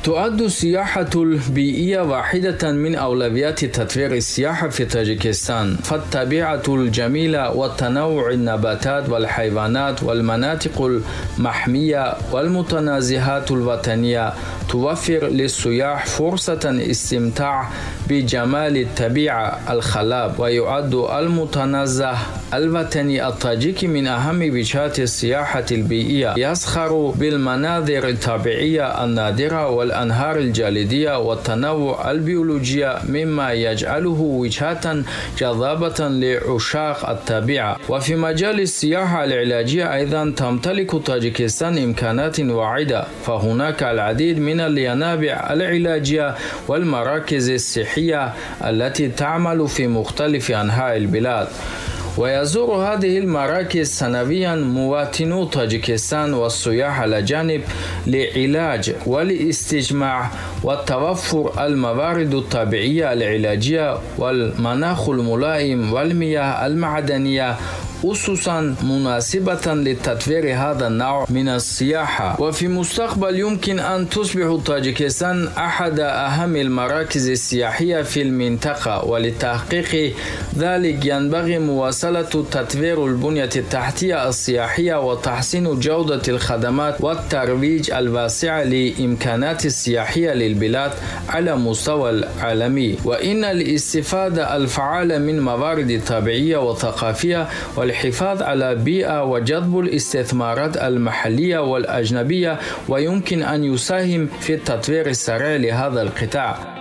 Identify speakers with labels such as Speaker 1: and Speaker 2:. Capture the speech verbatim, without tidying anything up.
Speaker 1: تعد السياحة البيئية واحدة من أولويات تطوير السياحة في طاجيكستان، فالطبيعة الجميلة والتنوع النباتات والحيوانات والمناطق المحمية والمتنزهات الوطنية توفر للسياح فرصة استمتاع بجمال الطبيعة الخلاب. ويعد المتنزه الوطني الطاجيكي من أهم وجهات السياحة البيئية، يزخر بالمناظر الطبيعية النادرة والأنهار الجليدية والتنوع البيولوجي، مما يجعله وجهة جذابة لعشاق الطبيعة. وفي مجال السياحة العلاجية أيضا تمتلك طاجيكستان إمكانات واعدة، فهناك العديد من الينابع العلاجية والمراكز الصحية التي تعمل في مختلف أنحاء البلاد. ويزور هذه المراكز سنويا مواطنو طاجيكستان والسياح الأجانب لعلاج والاستجماع وتوفر الموارد الطبيعية العلاجية والمناخ الملائم والمياه المعدنية خصوصا مناسبة لتطوير هذا النوع من السياحة. وفي المستقبل يمكن أن تصبح طاجيكستان أحد أهم المراكز السياحية في المنطقة، ولتحقيق ذلك ينبغي مواصلة تطوير البنية التحتية السياحية وتحسين جودة الخدمات والترويج الواسع لإمكانات السياحية للبلاد على مستوى العالمي. وإن الاستفادة الفعالة من موارد طبيعية وثقافية والحفاظ على بيئة وجذب الاستثمارات المحلية والأجنبية ويمكن أن يساهم في التطوير السريع لهذا القطاع.